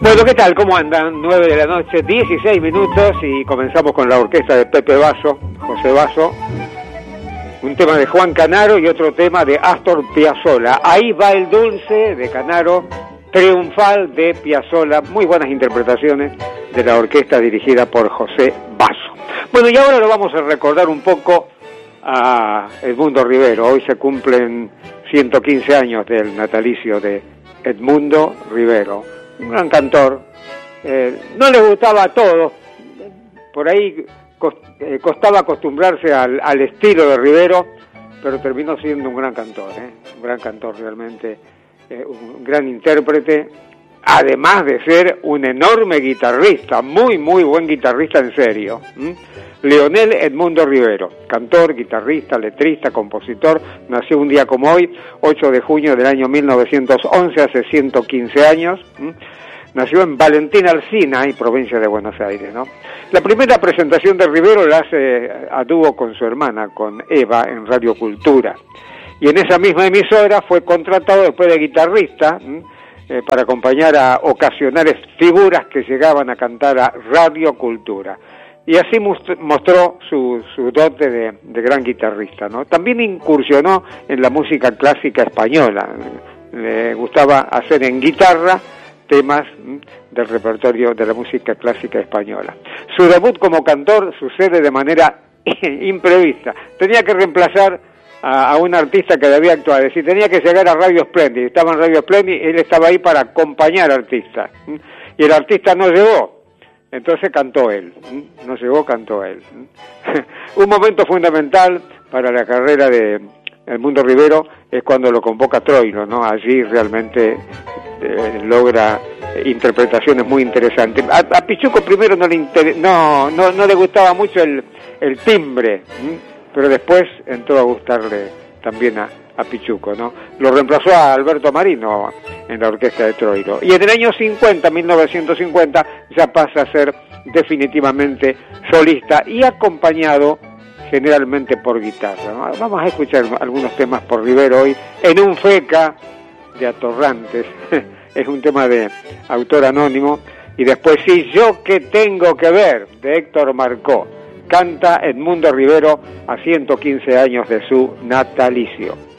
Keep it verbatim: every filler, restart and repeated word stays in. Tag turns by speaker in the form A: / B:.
A: Bueno, ¿qué tal? ¿Cómo andan? nueve de la noche, dieciséis minutos y comenzamos con la orquesta de Pepe Basso, José Basso, un tema de Juan Canaro y otro tema de Astor Piazzolla. Ahí va el dulce de Canaro, triunfal de Piazzolla, muy buenas interpretaciones de la orquesta dirigida por José Basso. Bueno, y ahora lo vamos a recordar un poco a Edmundo Rivero. Hoy se cumplen ciento quince años del natalicio de Edmundo Rivero, un gran cantor. Eh, no le gustaba a todos, por ahí cost, eh, costaba acostumbrarse al, al estilo de Rivero, pero terminó siendo un gran cantor, ¿eh? un gran cantor realmente, eh, un gran intérprete, además de ser un enorme guitarrista, muy muy buen guitarrista en serio. ¿Mm? Leonel Edmundo Rivero, cantor, guitarrista, letrista, compositor, nació un día como hoy, ocho de junio del año mil novecientos once, hace ciento quince años. ¿Mm? Nació en Valentín Alsina, y provincia de Buenos Aires, ¿no? La primera presentación de Rivero la hace a dúo con su hermana, con Eva, en Radio Cultura. Y en esa misma emisora fue contratado después de guitarrista, eh, para acompañar a ocasionales figuras que llegaban a cantar a Radio Cultura. Y así mostró su, su dote de, de gran guitarrista, ¿no? También incursionó en la música clásica española. Le gustaba hacer en guitarra temas del repertorio de la música clásica española. Su debut como cantor sucede de manera imprevista. Tenía que reemplazar a, a un artista que debía actuar, es decir, tenía que llegar a Radio Splendid. Estaba en Radio Splendid, él estaba ahí para acompañar artistas. Y el artista no llegó. Entonces cantó él, no llegó, cantó él. Un momento fundamental para la carrera de Edmundo Rivero es cuando lo convoca Troilo, ¿no? Allí realmente eh, logra interpretaciones muy interesantes. A, a Pichuco primero no le inter... no, no, no le gustaba mucho el, el timbre, ¿m? pero después entró a gustarle también a, a Pichuco, ¿no? Lo reemplazó a Alberto Marino en la orquesta de Troilo. Y en el año cincuenta, mil novecientos cincuenta, ya pasa a ser definitivamente solista y acompañado generalmente por guitarra, ¿no? Vamos a escuchar algunos temas por Rivero hoy en un FECA de Atorrantes. Es un tema de autor anónimo. Y después, Si yo que tengo que ver, de Héctor Marcó. Canta Edmundo Rivero a ciento quince años de su natalicio.